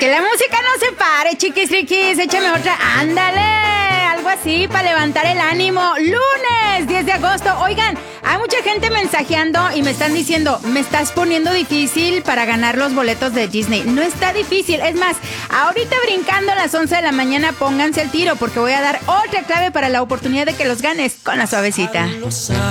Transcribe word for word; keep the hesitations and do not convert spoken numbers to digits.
Que la música no se pare, chiquis riquis. Échame otra. Ándale. Algo así para levantar el ánimo. Lunes diez de agosto. Oigan, hay mucha gente mensajeando y me están diciendo, me estás poniendo difícil para ganar los boletos de Disney. No está difícil. Es más, ahorita brincando a las once de la mañana, pónganse el tiro porque voy a dar otra clave para la oportunidad de que los ganes con la suavecita.